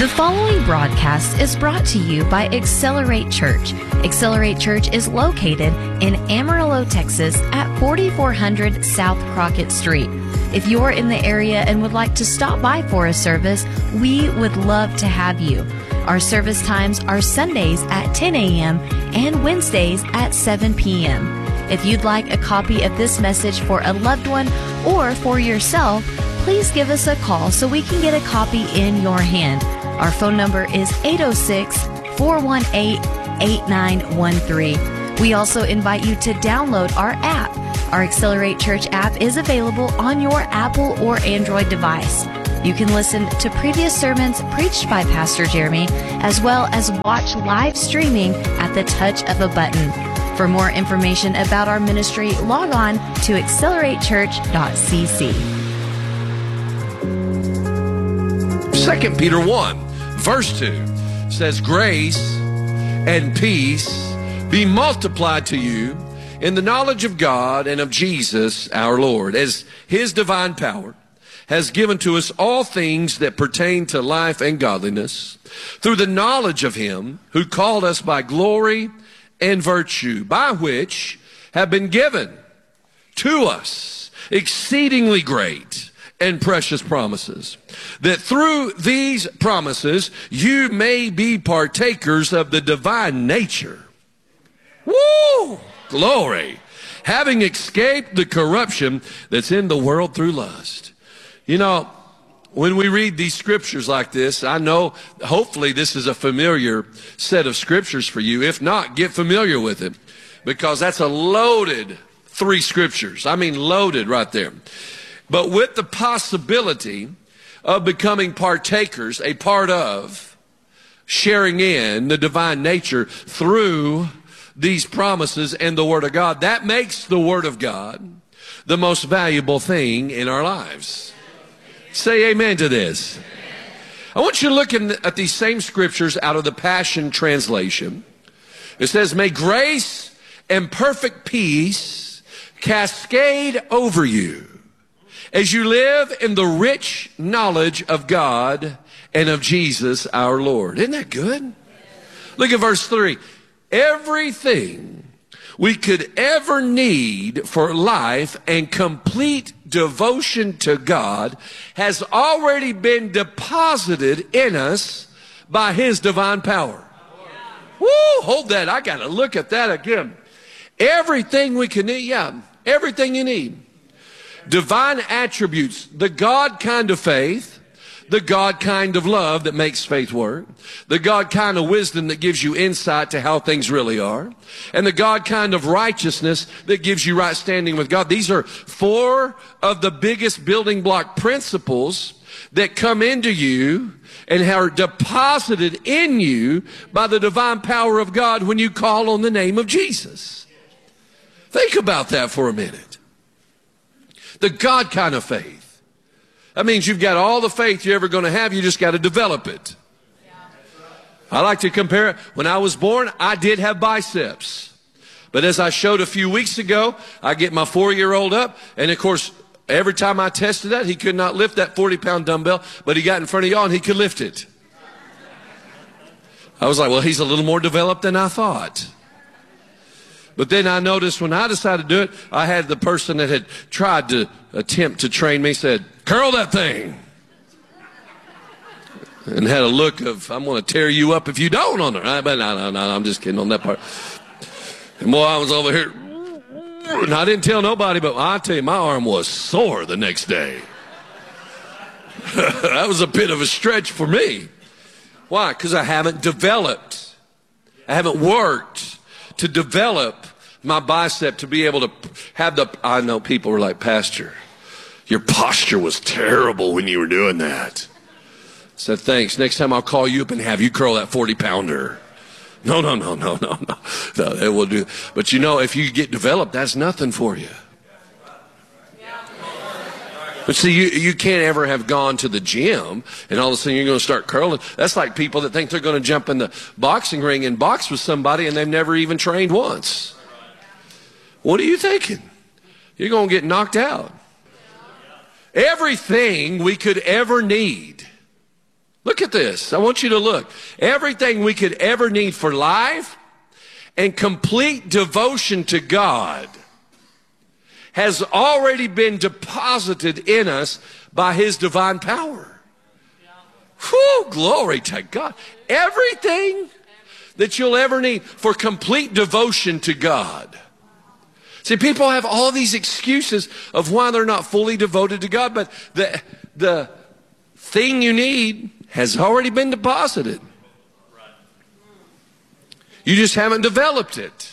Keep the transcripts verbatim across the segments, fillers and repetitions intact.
The following broadcast is brought to you by Accelerate Church. Accelerate Church is located in Amarillo, Texas at forty-four hundred South Crockett Street. If you're in the area and would like to stop by for a service, we would love to have you. Our service times are Sundays at ten a.m. and Wednesdays at seven p.m. If you'd like a copy of this message for a loved one or for yourself, please give us a call so we can get a copy in your hand. Our phone number is eight oh six, four one eight, eight nine one three. We also invite you to download our app. Our Accelerate Church app is available on your Apple or Android device. You can listen to previous sermons preached by Pastor Jeremy, as well as watch live streaming at the touch of a button. For more information about our ministry, log on to accelerate church dot c c. Second Peter one, verse two says, grace and peace be multiplied to you in the knowledge of God and of Jesus our Lord, as his divine power has given to us all things that pertain to life and godliness, through the knowledge of him who called us by glory and virtue, by which have been given to us exceedingly great and precious promises, that through these promises you may be partakers of the divine nature. Woo! Glory! Having escaped the corruption that's in the world through lust. You know, when we read these scriptures like this, I know hopefully this is a familiar set of scriptures for you. If not, get familiar with it, because that's a loaded three scriptures. I mean loaded right there. But with the possibility of becoming partakers, a part of, sharing in the divine nature through these promises and the Word of God, that makes the Word of God the most valuable thing in our lives. Say amen to this. I want you to look at these same scriptures out of the Passion Translation. It says, may grace and perfect peace cascade over you as you live in the rich knowledge of God and of Jesus our Lord. Isn't that good? Look at verse three. Everything we could ever need for life and complete devotion to God has already been deposited in us by his divine power. Woo, hold that. I got to look at that again. Everything we can need, yeah, everything you need. Divine attributes, the God kind of faith, the God kind of love that makes faith work, the God kind of wisdom that gives you insight to how things really are, and the God kind of righteousness that gives you right standing with God. These are four of the biggest building block principles that come into you and are deposited in you by the divine power of God when you call on the name of Jesus. Think about that for a minute. The God kind of faith. That means you've got all the faith you're ever going to have. You just got to develop it. I like to compare it. When I was born, I did have biceps. But as I showed a few weeks ago, I get my four-year-old up. And, of course, every time I tested that, he could not lift that forty-pound dumbbell. But he got in front of y'all and he could lift it. I was like, well, he's a little more developed than I thought. But then I noticed when I decided to do it, I had the person that had tried to attempt to train me said, curl that thing. And had a look of, I'm going to tear you up if you don't on it. But no, no, no, I'm just kidding on that part. And boy, I was over here. And I didn't tell nobody, but I tell you, my arm was sore the next day. That was a bit of a stretch for me. Why? Because I haven't developed. I haven't worked to develop my bicep to be able to have the, I know people were like, Pastor, your posture was terrible when you were doing that. I said, thanks. Next time I'll call you up and have you curl that forty pounder. No, no, no, no, no, no. No, it will do. But you know, if you get developed, that's nothing for you. But see, you, you can't ever have gone to the gym and all of a sudden you're going to start curling. That's like people that think they're going to jump in the boxing ring and box with somebody and they've never even trained once. What are you thinking? You're going to get knocked out. Everything we could ever need Look at this. I want you to look. Everything we could ever need for life and complete devotion to God has already been deposited in us by His divine power. Whew, glory to God. Everything that you'll ever need for complete devotion to God. See, people have all these excuses of why they're not fully devoted to God, but the, the thing you need has already been deposited. You just haven't developed it.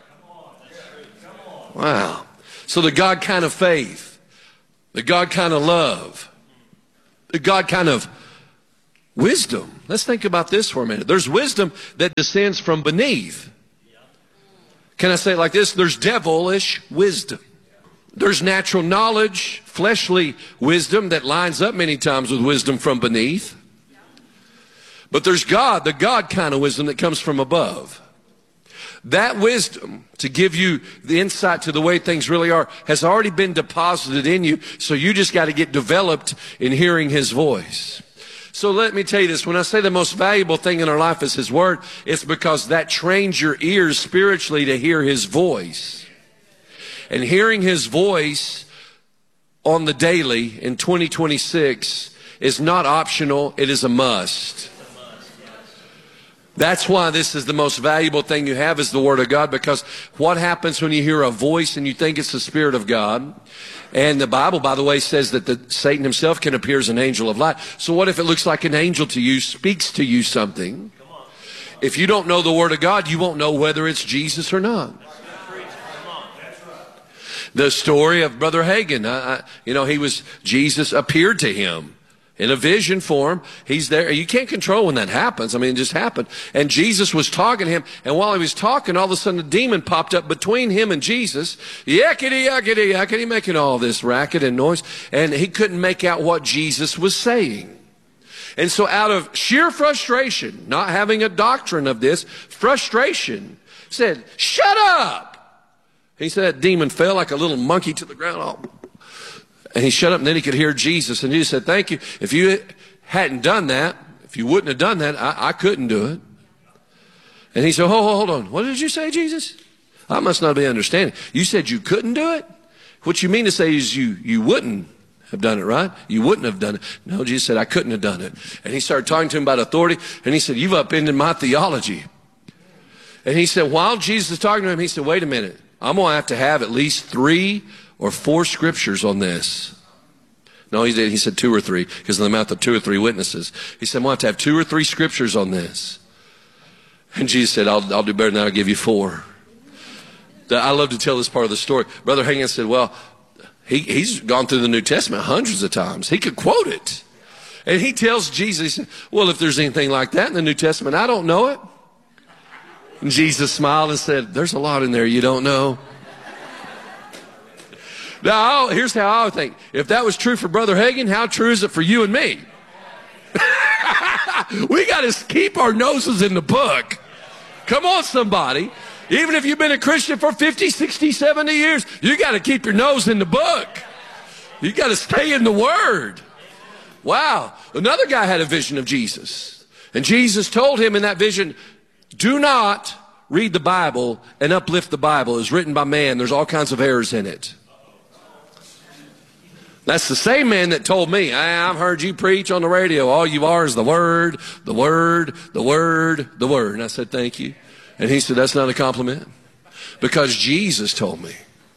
Wow. So the God kind of faith, the God kind of love, the God kind of wisdom. Let's think about this for a minute. There's wisdom that descends from beneath. Can I say it like this? There's devilish wisdom. There's natural knowledge, fleshly wisdom that lines up many times with wisdom from beneath. But there's God, the God kind of wisdom that comes from above. That wisdom to give you the insight to the way things really are has already been deposited in you. So you just got to get developed in hearing His voice. So let me tell you this. When I say the most valuable thing in our life is His Word, it's because that trains your ears spiritually to hear His voice. And hearing His voice on the daily in twenty twenty-six is not optional. It is a must. That's why this is the most valuable thing you have is the Word of God, because what happens when you hear a voice and you think it's the Spirit of God? And the Bible, by the way, says that the, Satan himself can appear as an angel of light. So what if it looks like an angel to you, speaks to you something? If you don't know the Word of God, you won't know whether it's Jesus or not. The story of Brother Hagin, I, I, you know, he was, Jesus appeared to him in a vision form. He's there. You can't control when that happens. I mean, it just happened. And Jesus was talking to him. And while he was talking, all of a sudden a demon popped up between him and Jesus. Yakety, yakety, yakety, making all this racket and noise. And he couldn't make out what Jesus was saying. And so out of sheer frustration, not having a doctrine of this, frustration, said, "Shut up." He said that demon fell like a little monkey to the ground. Oh. And he shut up, and then he could hear Jesus. And Jesus said, "Thank you. If you hadn't done that, if you wouldn't have done that, I, I couldn't do it." And he said, hold, hold on. What did you say, Jesus? I must not be understanding. You said you couldn't do it? What you mean to say is you, you wouldn't have done it, right? You wouldn't have done it. No, Jesus said, I couldn't have done it. And he started talking to him about authority. And he said, you've upended my theology. And he said, while Jesus was talking to him, he said, wait a minute. I'm going to have to have at least three or four scriptures on this. No, he did. He said two or three, because in the mouth of two or three witnesses. He said, I'm going to have to have two or three scriptures on this. And Jesus said, I'll, I'll do better than that. I'll give you four. I love to tell this part of the story. Brother Hagin said, well, he, he's gone through the New Testament hundreds of times. He could quote it. And he tells Jesus, he said, well, if there's anything like that in the New Testament, I don't know it. And Jesus smiled and said, there's a lot in there you don't know. Now, here's how I would think. If that was true for Brother Hagin, how true is it for you and me? We got to keep our noses in the book. Come on, somebody. Even if you've been a Christian for fifty, sixty, seventy years, you got to keep your nose in the book. You got to stay in the Word. Wow. Another guy had a vision of Jesus. And Jesus told him in that vision, do not read the Bible and uplift the Bible. It's written by man. There's all kinds of errors in it. That's the same man that told me, I've heard you preach on the radio. All you are is the Word, the Word, the Word, the Word. And I said, thank you. And he said, that's not a compliment. Because Jesus told me.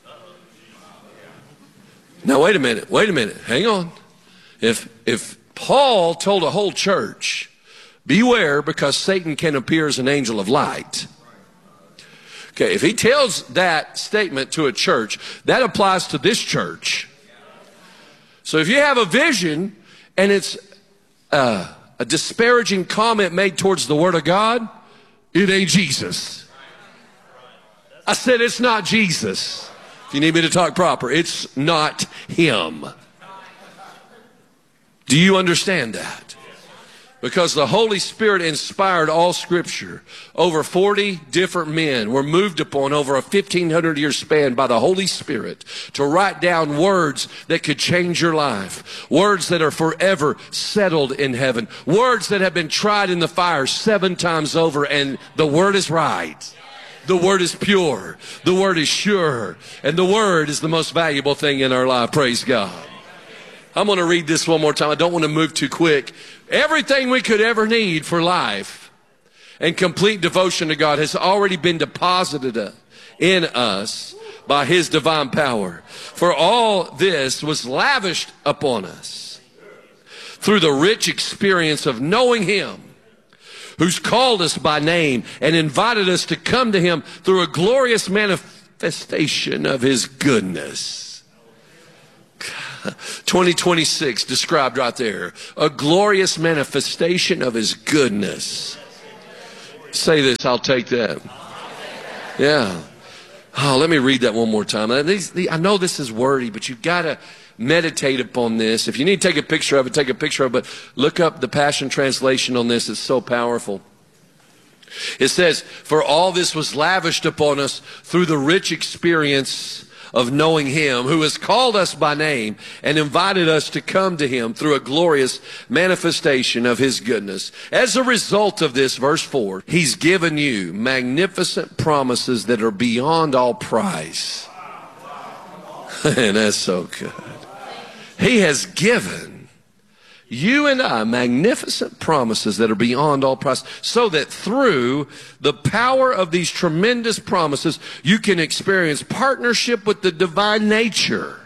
Now, wait a minute. Wait a minute. Hang on. If, if Paul told a whole church, beware because Satan can appear as an angel of light. Okay, if he tells that statement to a church, that applies to this church. So if you have a vision and it's uh, a disparaging comment made towards the Word of God, it ain't Jesus. I said it's not Jesus. If you need me to talk proper, it's not Him. Do you understand that? Because the Holy Spirit inspired all Scripture. Over forty different men were moved upon over a fifteen hundred year span by the Holy Spirit to write down words that could change your life. Words that are forever settled in heaven. Words that have been tried in the fire seven times over, and the Word is right. The Word is pure. The Word is sure. And the Word is the most valuable thing in our life. Praise God. I'm going to read this one more time. I don't want to move too quick. Everything we could ever need for life and complete devotion to God has already been deposited in us by His divine power. For all this was lavished upon us through the rich experience of knowing Him, who's called us by name and invited us to come to Him through a glorious manifestation of His goodness. twenty twenty-six described right there. A glorious manifestation of His goodness. Say this, I'll take that. Yeah. Oh, let me read that one more time. These, the, I know this is wordy, but you've got to meditate upon this. If you need to take a picture of it, take a picture of it. But look up the Passion Translation on this. It's so powerful. It says, for all this was lavished upon us through the rich experience of knowing Him, who has called us by name and invited us to come to Him through a glorious manifestation of His goodness. As a result of this, verse four, He's given you magnificent promises that are beyond all price. And that's so good. He has given you and I magnificent promises that are beyond all price, so that through the power of these tremendous promises, you can experience partnership with the divine nature.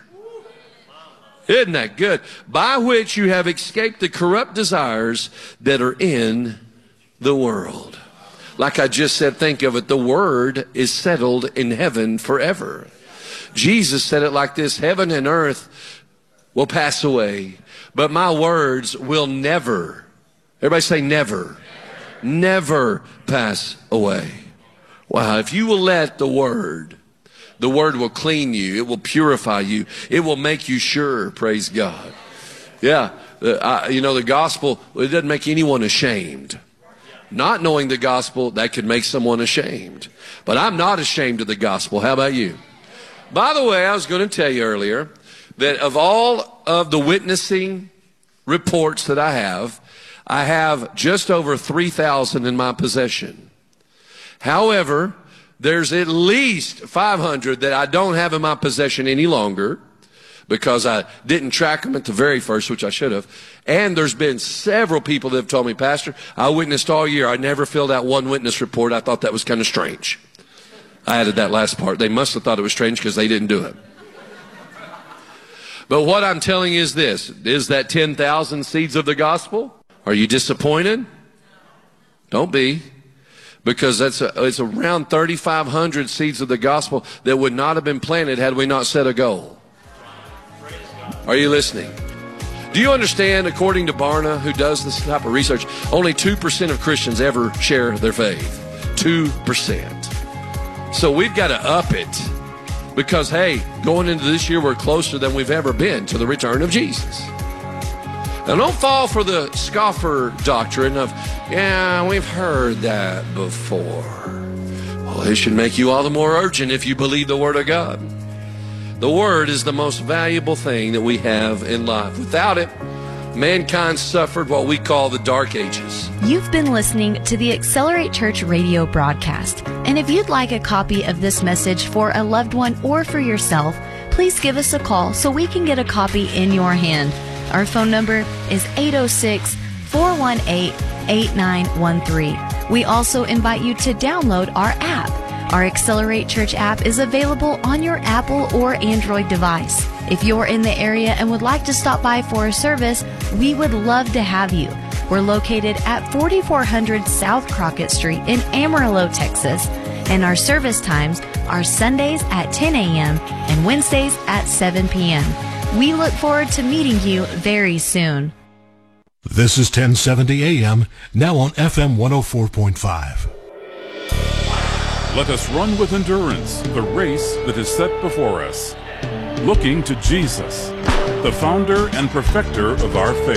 Isn't that good? By which you have escaped the corrupt desires that are in the world. Like I just said, think of it. The Word is settled in heaven forever. Jesus said it like this: heaven and earth will pass away, but my words will never, everybody say never, never, never pass away. Wow, if you will let the Word, the Word will clean you. It will purify you. It will make you sure, praise God. Yeah, uh, I, you know, the gospel, it doesn't make anyone ashamed. Not knowing the gospel, that could make someone ashamed. But I'm not ashamed of the gospel. How about you? By the way, I was going to tell you earlier that of all of the witnessing reports that I have, I have just over three thousand in my possession. However, there's at least five hundred that I don't have in my possession any longer because I didn't track them at the very first, which I should have. And there's been several people that have told me, Pastor, I witnessed all year. I never filled out one witness report. I thought that was kind of strange. I added that last part. They must have thought it was strange because they didn't do it. But what I'm telling you is this. Is that ten thousand seeds of the gospel? Are you disappointed? Don't be. Because that's a, it's around thirty-five hundred seeds of the gospel that would not have been planted had we not set a goal. Are you listening? Do you understand, according to Barna, who does this type of research, only two percent of Christians ever share their faith? two percent. So we've got to up it. Because, hey, going into this year, we're closer than we've ever been to the return of Jesus. Now, don't fall for the scoffer doctrine of, yeah, we've heard that before. Well, it should make you all the more urgent if you believe the Word of God. The Word is the most valuable thing that we have in life. Without it, mankind suffered what we call the Dark Ages. You've been listening to the Accelerate Church radio broadcast. And if you'd like a copy of this message for a loved one or for yourself, please give us a call so we can get a copy in your hand. Our phone number is eight oh six, four one eight, eight nine one three. We also invite you to download our app. Our Accelerate Church app is available on your Apple or Android device. If you're in the area and would like to stop by for a service, we would love to have you. We're located at forty-four hundred South Crockett Street in Amarillo, Texas, and our service times are Sundays at ten a.m. and Wednesdays at seven p.m. We look forward to meeting you very soon. This is ten seventy A M, now on F M one oh four point five. Let us run with endurance the race that is set before us, looking to Jesus, the founder and perfecter of our faith.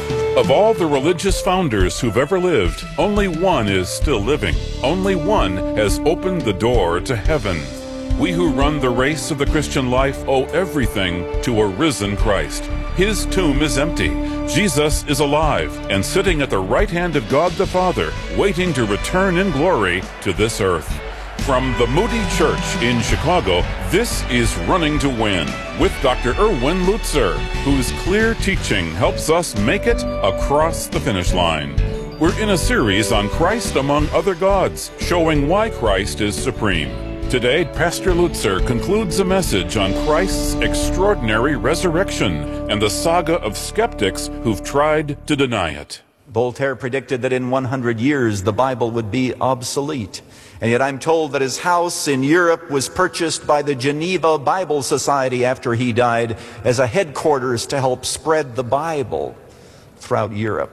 Of all the religious founders who've ever lived, only one is still living. Only one has opened the door to heaven. We who run the race of the Christian life owe everything to a risen Christ. His tomb is empty. Jesus is alive and sitting at the right hand of God the Father, waiting to return in glory to this earth. From the Moody Church in Chicago, this is Running to Win with Doctor Erwin Lutzer, whose clear teaching helps us make it across the finish line. We're in a series on Christ among other gods, showing why Christ is supreme. Today, Pastor Lutzer concludes a message on Christ's extraordinary resurrection and the saga of skeptics who've tried to deny it. Voltaire predicted that in one hundred years the Bible would be obsolete. And yet I'm told that his house in Europe was purchased by the Geneva Bible Society after he died as a headquarters to help spread the Bible throughout Europe.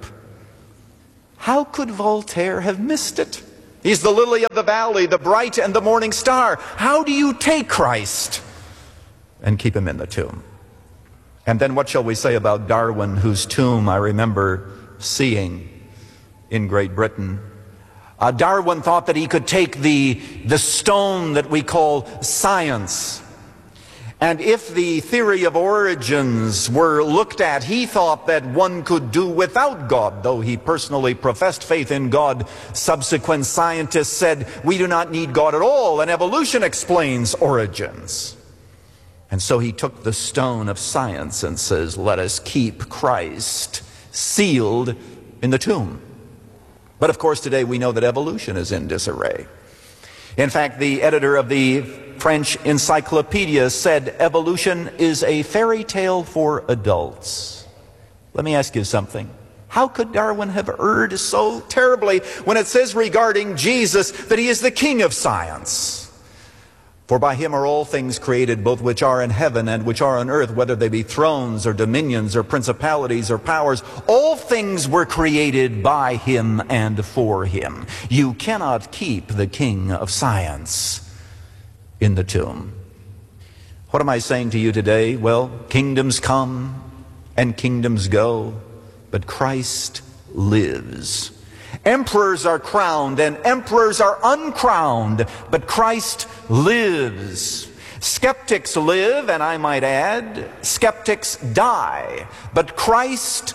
How could Voltaire have missed it? He's the lily of the valley, the bright and the morning star. How do you take Christ and keep him in the tomb? And then what shall we say about Darwin, whose tomb I remember seeing in Great Britain? Uh, Darwin thought that he could take the, the stone that we call science, and if the theory of origins were looked at, he thought that one could do without God. Though he personally professed faith in God, subsequent scientists said, we do not need God at all, and evolution explains origins. And so he took the stone of science and says, let us keep Christ sealed in the tomb. But of course today we know that evolution is in disarray. In fact, the editor of the French Encyclopedia said evolution is a fairy tale for adults. Let me ask you something. How could Darwin have erred so terribly when it says regarding Jesus that he is the king of science? For by him are all things created, both which are in heaven and which are on earth, whether they be thrones or dominions or principalities or powers. All things were created by him and for him. You cannot keep the king of science in the tomb. What am I saying to you today? Well, kingdoms come and kingdoms go, but Christ lives. Emperors are crowned and emperors are uncrowned, but Christ lives. Skeptics live, and I might add, skeptics die, but Christ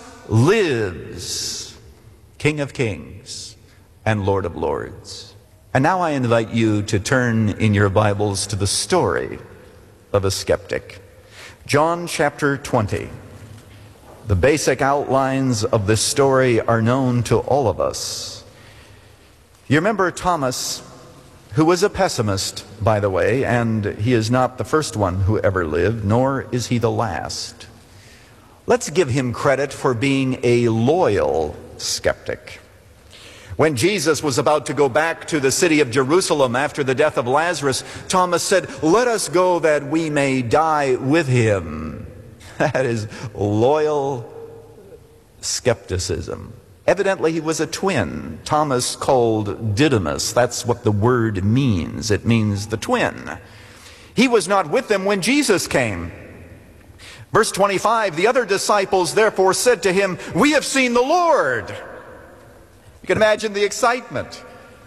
lives, King of kings and Lord of lords. And now I invite you to turn in your Bibles to the story of a skeptic. John chapter twenty. The basic outlines of this story are known to all of us. You remember Thomas, who was a pessimist, by the way, and he is not the first one who ever lived, nor is he the last. Let's give him credit for being a loyal skeptic. When Jesus was about to go back to the city of Jerusalem after the death of Lazarus, Thomas said, let us go that we may die with him. That is loyal skepticism. Evidently he was a twin. Thomas called Didymus. That's what the word means. It means the twin. He was not with them when Jesus came. Verse twenty-five, the other disciples therefore said to him, we have seen the Lord. You can imagine the excitement.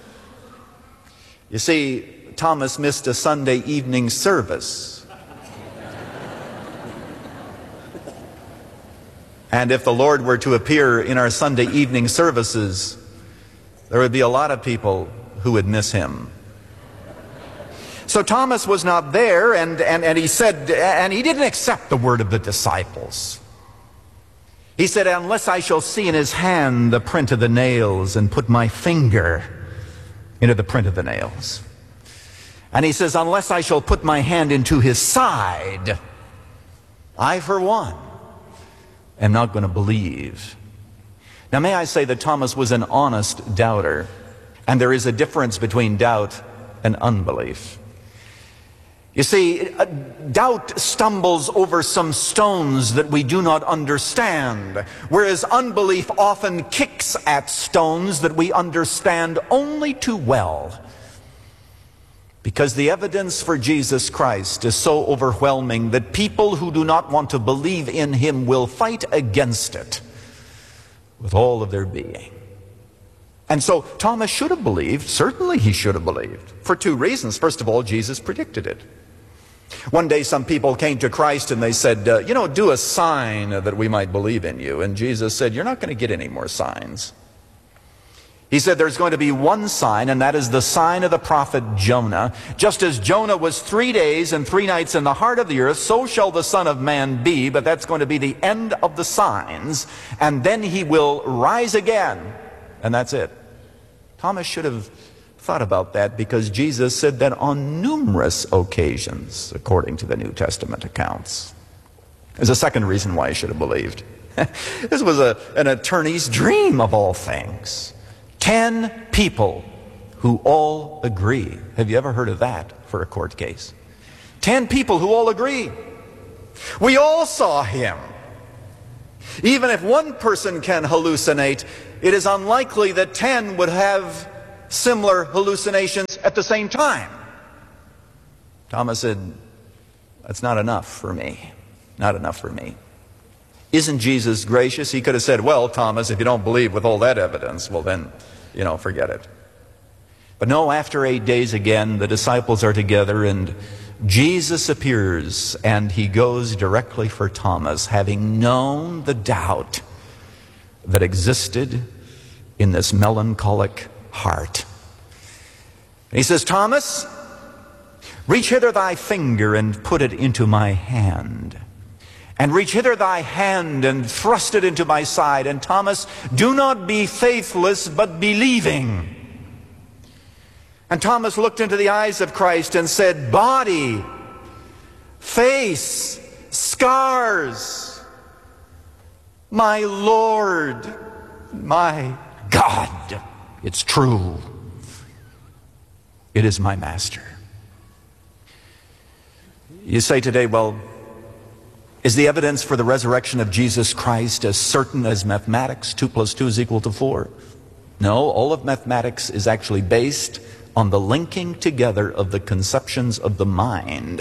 You see, Thomas missed a Sunday evening service. And if the Lord were to appear in our Sunday evening services, there would be a lot of people who would miss him. So Thomas was not there, and, and, and he said, and he didn't accept the word of the disciples. He said, unless I shall see in his hand the print of the nails and put my finger into the print of the nails. And he says, unless I shall put my hand into his side, I for one am not going to believe. Now may I say that Thomas was an honest doubter, and there is a difference between doubt and unbelief. You see, doubt stumbles over some stones that we do not understand, whereas unbelief often kicks at stones that we understand only too well. Because the evidence for Jesus Christ is so overwhelming that people who do not want to believe in him will fight against it with all of their being. And so Thomas should have believed. Certainly he should have believed, for two reasons. First of all, Jesus predicted it. One day some people came to Christ and they said, uh, you know, do a sign that we might believe in you. And Jesus said, you're not going to get any more signs. He said there's going to be one sign, and that is the sign of the prophet Jonah. Just as Jonah was three days and three nights in the heart of the earth, so shall the Son of Man be, but that's going to be the end of the signs, and then he will rise again. And that's it. Thomas should have thought about that, because Jesus said that on numerous occasions, according to the New Testament accounts. There's a second reason why he should have believed. This was a, an attorney's dream of all things. Ten people who all agree. Have you ever heard of that for a court case? Ten people who all agree. We all saw him. Even if one person can hallucinate, it is unlikely that ten would have similar hallucinations at the same time. Thomas said, that's not enough for me. Not enough for me. Isn't Jesus gracious? He could have said, well, Thomas, if you don't believe with all that evidence, well then, you know, forget it. But no, after eight days again, the disciples are together and Jesus appears, and he goes directly for Thomas, having known the doubt that existed in this melancholic heart. And he says, Thomas, reach hither thy finger and put it into my hand. And reach hither thy hand and thrust it into my side. And Thomas, do not be faithless, but believing. And Thomas looked into the eyes of Christ and said, body, face, scars, my Lord, my God. It's true. It is my Master. You say today, well, is the evidence for the resurrection of Jesus Christ as certain as mathematics? Two plus two is equal to four. No, all of mathematics is actually based on the linking together of the conceptions of the mind.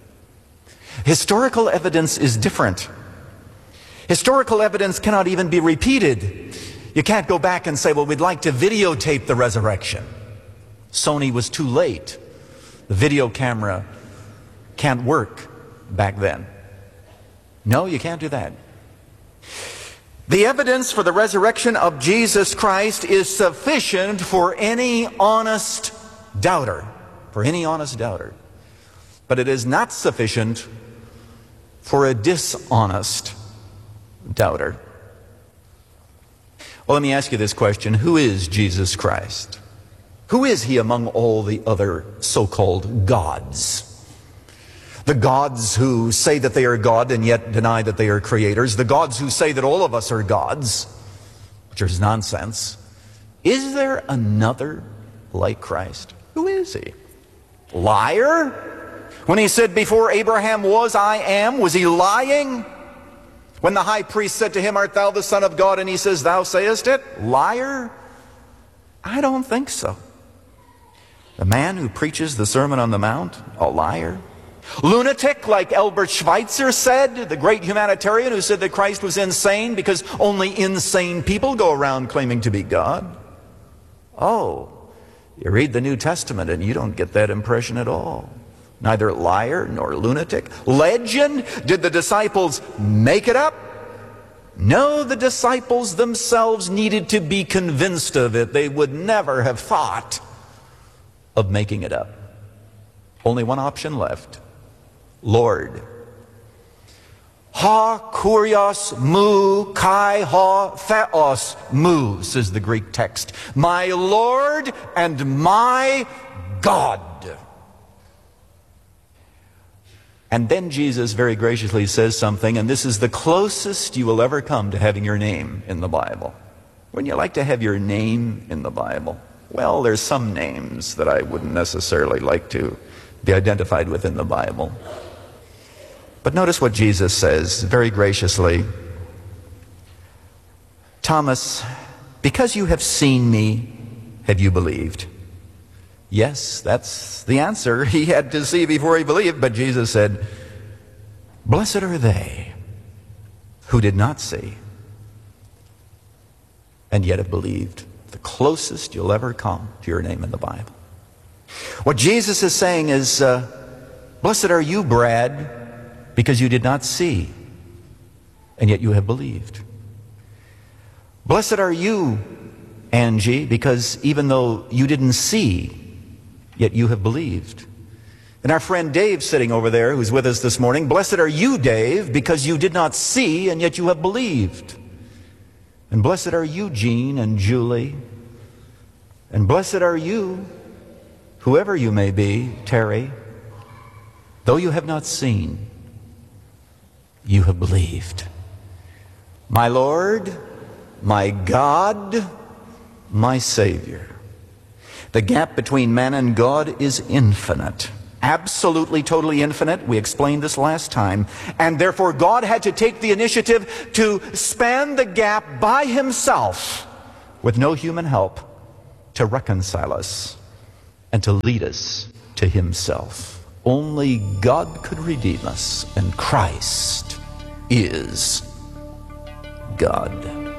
Historical evidence is different. Historical evidence cannot even be repeated. You can't go back and say, well, we'd like to videotape the resurrection. Sony was too late. The video camera can't work back then. No, you can't do that. The evidence for the resurrection of Jesus Christ is sufficient for any honest doubter. For any honest doubter. But it is not sufficient for a dishonest doubter. Well, let me ask you this question. Who is Jesus Christ? Who is he among all the other so-called gods? The gods who say that they are God and yet deny that they are creators. The gods who say that all of us are gods, which is nonsense. Is there another like Christ? Who is he? Liar? When he said, before Abraham was, I am, was he lying? When the high priest said to him, art thou the Son of God? And he says, thou sayest it? Liar? I don't think so. The man who preaches the Sermon on the Mount? A liar? Lunatic, like Albert Schweitzer said, the great humanitarian who said that Christ was insane because only insane people go around claiming to be God. Oh, you read the New Testament and you don't get that impression at all. Neither liar nor lunatic. Legend? Did the disciples make it up? No, the disciples themselves needed to be convinced of it. They would never have thought of making it up. Only one option left. Lord. Ha kurios mu kai ha theos mu, says the Greek text. My Lord and my God. And then Jesus very graciously says something, and this is the closest you will ever come to having your name in the Bible. Wouldn't you like to have your name in the Bible? Well, there's some names that I wouldn't necessarily like to be identified with in the Bible. But notice what Jesus says very graciously. Thomas, because you have seen me, have you believed? Yes, that's the answer. He had to see before he believed, but Jesus said, blessed are they who did not see and yet have believed. The closest you'll ever come to your name in the Bible. What Jesus is saying is, uh, blessed are you, Brad, because you did not see, and yet you have believed. Blessed are you, Angie, because even though you didn't see, yet you have believed. And our friend Dave sitting over there, who's with us this morning, blessed are you, Dave, because you did not see, and yet you have believed. And blessed are you, Jean and Julie. And blessed are you, whoever you may be, Terry, though you have not seen, you have believed. My Lord, my God, my Savior. The gap between man and God is infinite. Absolutely, totally infinite. We explained this last time. And therefore God had to take the initiative to span the gap by himself with no human help to reconcile us and to lead us to himself. Only God could redeem us, and Christ is God.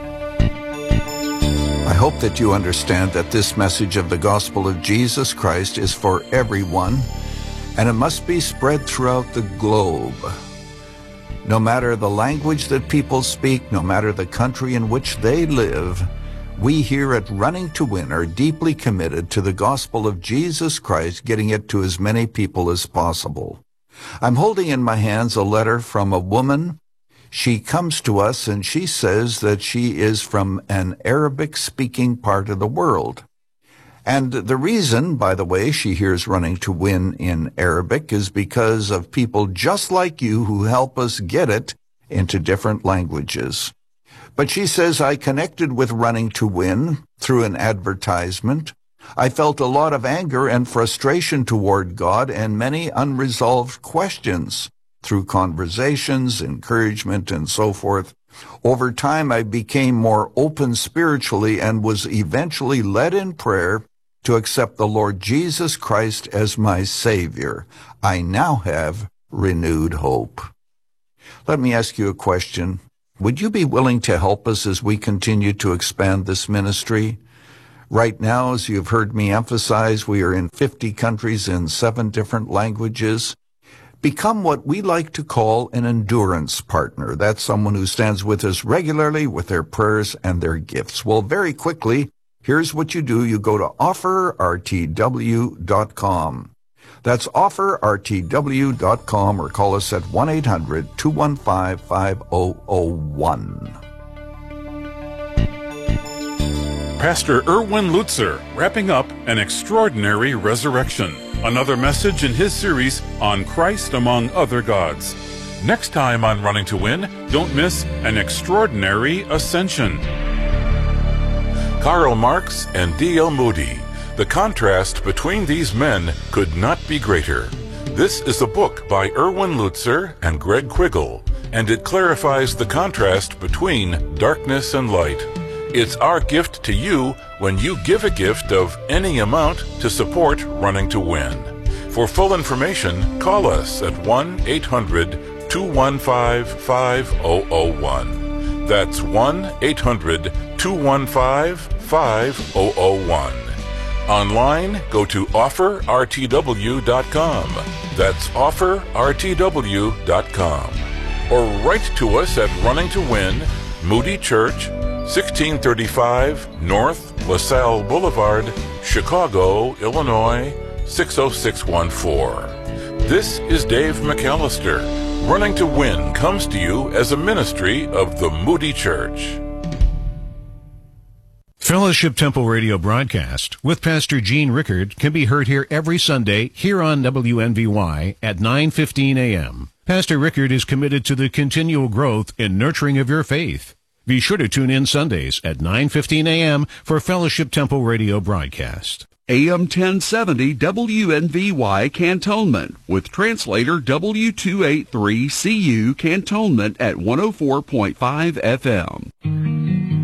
I hope that you understand that this message of the gospel of Jesus Christ is for everyone, and it must be spread throughout the globe. No matter the language that people speak, no matter the country in which they live, we here at Running to Win are deeply committed to the gospel of Jesus Christ, getting it to as many people as possible. I'm holding in my hands a letter from a woman. She comes to us and she says that she is from an Arabic-speaking part of the world. And the reason, by the way, she hears Running to Win in Arabic is because of people just like you who help us get it into different languages. But she says, I connected with Running to Win through an advertisement. I felt a lot of anger and frustration toward God and many unresolved questions through conversations, encouragement, and so forth. Over time, I became more open spiritually and was eventually led in prayer to accept the Lord Jesus Christ as my Savior. I now have renewed hope. Let me ask you a question. Would you be willing to help us as we continue to expand this ministry? Right now, as you've heard me emphasize, we are in fifty countries in seven different languages. Become what we like to call an endurance partner. That's someone who stands with us regularly with their prayers and their gifts. Well, very quickly, here's what you do. You go to offer r t w dot com. That's offer r t w dot com, or call us at one eight hundred two one five five zero zero one. Pastor Erwin Lutzer, wrapping up An Extraordinary Resurrection, another message in his series on Christ among other gods. Next time on Running to Win, don't miss An Extraordinary Ascension. Karl Marx and D L Moody. The contrast between these men could not be greater. This is a book by Erwin Lutzer and Greg Quiggle, and it clarifies the contrast between darkness and light. It's our gift to you when you give a gift of any amount to support Running to Win. For full information, call us at one eight hundred two one five five zero zero one. That's one eight hundred two one five five zero zero one. Online, go to offer r t w dot com. That's offer r t w dot com. Or write to us at Running to Win, Moody Church, sixteen thirty-five North LaSalle Boulevard, Chicago, Illinois, six oh six one four. This is Dave McAllister. Running to Win comes to you as a ministry of the Moody Church. Fellowship Temple Radio broadcast with Pastor Gene Rickard can be heard here every Sunday here on W N V Y at nine fifteen a.m. Pastor Rickard is committed to the continual growth and nurturing of your faith. Be sure to tune in Sundays at nine fifteen a.m. for Fellowship Temple Radio broadcast. A M ten seventy W N V Y Cantonment with translator W two eighty-three C U Cantonment at one oh four point five F M.